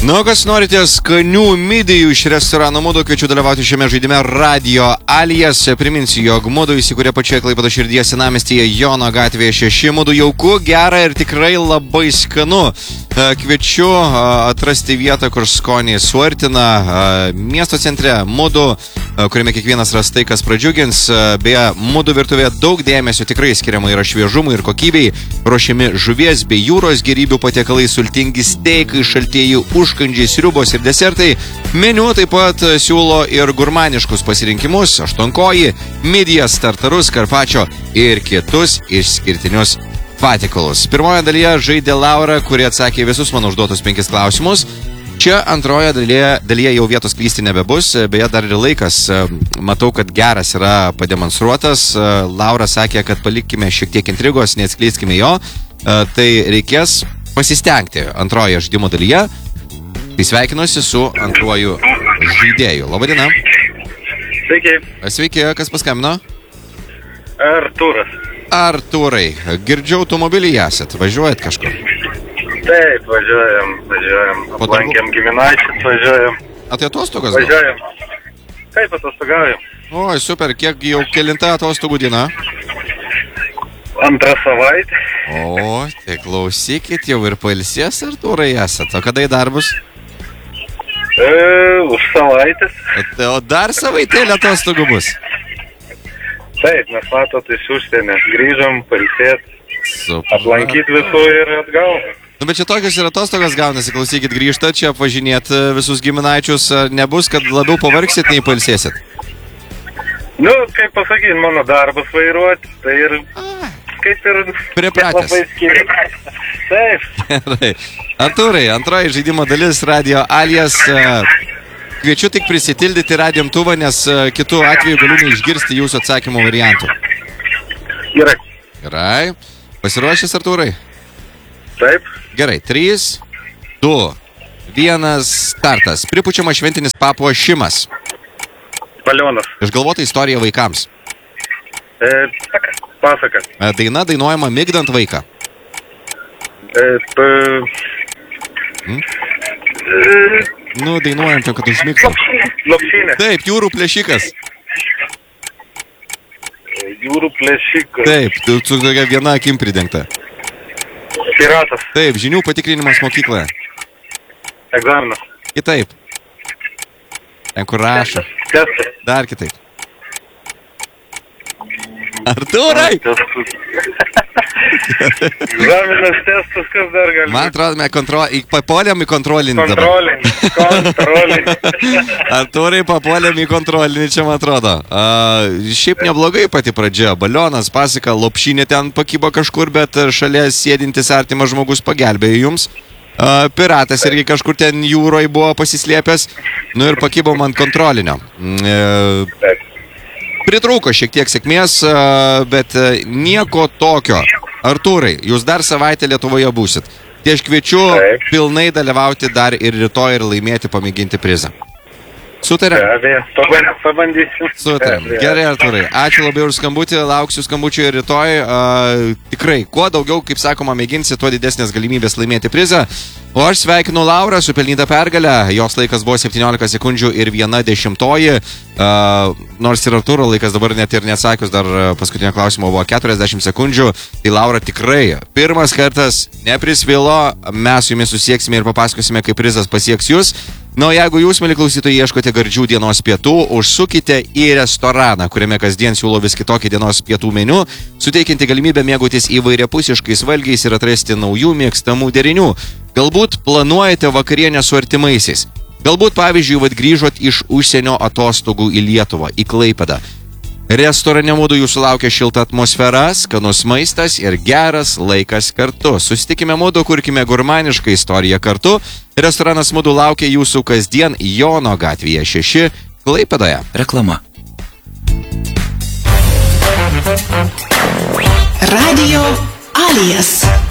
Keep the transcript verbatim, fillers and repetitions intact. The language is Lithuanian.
Nu, kas norite skanių midijų iš restorano Mudu, kviečiu dalyvauti šiame žaidime Radio Alijas. Priminsiu, jog Mudu įsikūrė pačioje Klaipėdos širdies senamiestyje Jono gatvėje šeši. Mudu jauku, gera ir tikrai labai skanu. Kviečiu atrasti vietą, kur skoniai suartina. Miesto centre Mudu, kuriame kiekvienas ras tai, kas pradžiugins. Beje, Mudu virtuvėje daug dėmesio tikrai skiriama yra šviežumui ir kokybei. Ruošiami žuvies bei jūros gėrybių patiekalai, sultingi steikai, šaltieji užkandžiai, sriubos ir desertai. Meniu taip pat siūlo ir gurmaniškus pasirinkimus, aštuonkoji, midijas, tartarus, karpačio ir kitus išskirtinius patiekalus. Pirmoje dalyje žaidė Laura, kuri atsakė visus mano užduotus penkis klausimus. Čia antroje dalyje, dalyje jau vietos klysti nebebus, beje dar ir laikas, matau, kad geras yra pademonstruotas. Laura sakė, kad palikime šiek tiek intrigos, neatskleiskime jo, tai reikės pasistengti antroje žaidimo dalyje. Tai sveikinuosi su antruoju žaidėju. Labadiena. Sveiki. Sveiki, kas paskambino? Artūras. Artūrai, girdžiu, automobilį esat, važiuojat kažkur? Taip, važiuojam, važiuojam, aplankėm giminaičius, važiuojam. A tai atostogas? Važiuojam. Kaip atostogaujam? Oi, super, kiek jau kelinta atostogų diena? Antrą savaitę. O, tai klausykit, jau ir pailsės, Artūrai, esat. O kada į darbus? E, už savaitės. O dar savaitėlė atostogų bus? Taip, mes matot iš užsienio. Grįžom, pailsėt, aplankyti visų ir atgal. Nu, bet čia tokios ir atostogas gaunasi, klausykit, grįžtat čia apvažinėt visus giminaičius. Nebus, kad labiau pavargsit, nei pailsėsit? Nu, kaip pasakyti, mano darbas vairuoti, tai ir kaip ir... Pripratęs. Taip. Gerai. Artūrai, antroji žaidimo dalis Radio Alijas. Kviečiu tik prisitildyti radijo imtuvą, nes kitų atveju galiu neišgirsti jūsų atsakymų variantų. Gerai. Gerai. Pasiruošęs, Artūrai? Taip. Gerai. trys, du, vienas, startas. Pripučiamas šventinis papuošimas. Balionas. Išgalvota istorija vaikams. E, pasaka. Daina dainuojama migdant vaiką. E, p... Hmm? E... Nu, dainuojam čia, kad užmigtum. Lopšinė. Taip, jūrų plėšikas. Jūrų plėšikas. Taip, tu su tokia viena akim pridengta. Piratas. Taip, žinių patikrinimas mokykloje. Egzaminas. Kitaip. Ten, kur rašo. Testas. Dar kitaip. Artūrai! Egzaminas, testas, kas dar gali? Man atrodo, mes kontro... papuolėm į kontrolinį dabar. Kontrolinį, kontrolinį. Artūrai, papuolėm į kontrolinį, čia man atrodo. A, šiaip neblogai pati pradžia. Balionas, pasaka, lopšinė ten pakybo kažkur, bet šalia sėdintis artimas žmogus pagelbėjo jums. A, piratas irgi kažkur ten jūroje buvo pasislėpęs. Nu ir pakybo man kontrolinio. E, Pritrūko šiek tiek sėkmės, bet nieko tokio. Artūrai, jūs dar savaitę Lietuvoje būsit. Tai aš kviečiu pilnai dalyvauti dar ir rytoj ir laimėti, pamėginti prizą. Sutarėm? Pabandysiu. Sutarėm. Gerai, Artūrai. Ačiū labai už skambutį, lauksiu skambučių ir rytoj. Uh, tikrai, kuo daugiau, kaip sakoma, mėginsi, tuo didesnės galimybės laimėti prizą. O aš sveikinu Laurą su pelnyta pergalę. Jos laikas buvo septyniolika sekundžių ir viena dešimtoji. Uh, nors ir Artūro laikas dabar net ir neatsakius, dar paskutinio klausimo buvo keturiasdešimt sekundžių. Tai Laura tikrai pirmas kartas neprisvilo. Mes su jumis susieksime ir papasakosime, kaip prizas pasieks jūs. Na, o jeigu jūs, mėly klausytojai, ieškote gardžių dienos pietų, užsukite į restoraną, kuriame kasdien siūlo vis kitokį dienos pietų meniu, suteikinti galimybę mėgautis įvairiapusiškais valgiais ir atrasti naujų mėgstamų derinių. Galbūt planuojate vakarienę su artimaisiais. Galbūt, pavyzdžiui, vat grįžot iš užsienio atostogų į Lietuvą, į Klaipėdą. Restorane Mudu jūsų laukia šilta atmosfera, skanus maistas ir geras laikas kartu. Susitikime Mudu, kurkime gurmanišką istoriją kartu. Restoranas Mudu laukia jūsų kasdien Jono gatvėje šeši, Klaipėdoje. Reklama. Radio Alijas.